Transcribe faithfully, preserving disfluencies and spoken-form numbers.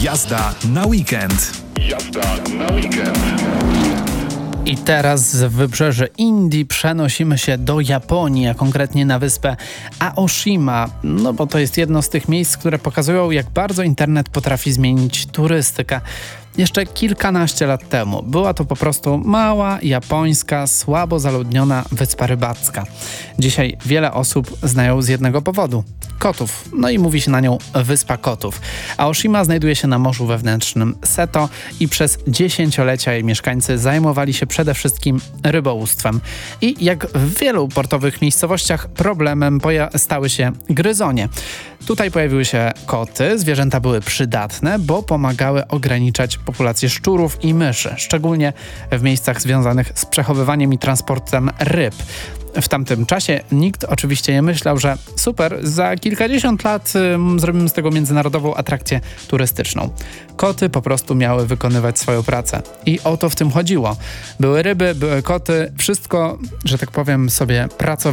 Jazda na weekend. Jazda na weekend. I teraz z wybrzeży Indii przenosimy się do Japonii, a konkretnie na wyspę Aoshima, no bo to jest jedno z tych miejsc, które pokazują, jak bardzo internet potrafi zmienić turystykę. Jeszcze kilkanaście lat temu była to po prostu mała, japońska, słabo zaludniona wyspa rybacka. Dzisiaj wiele osób znają z jednego powodu – kotów. No i mówi się na nią Wyspa Kotów. Aoshima znajduje się na Morzu Wewnętrznym Seto i przez dziesięciolecia jej mieszkańcy zajmowali się przede wszystkim rybołówstwem. I jak w wielu portowych miejscowościach problemem poja- stały się gryzonie. Tutaj pojawiły się koty, zwierzęta były przydatne, bo pomagały ograniczać populację szczurów i myszy, szczególnie w miejscach związanych z przechowywaniem i transportem ryb. W tamtym czasie nikt oczywiście nie myślał, że super, za kilkadziesiąt lat ym, zrobimy z tego międzynarodową atrakcję turystyczną. Koty po prostu miały wykonywać swoją pracę. I o to w tym chodziło. Były ryby, były koty, wszystko, że tak powiem, sobie pracowało.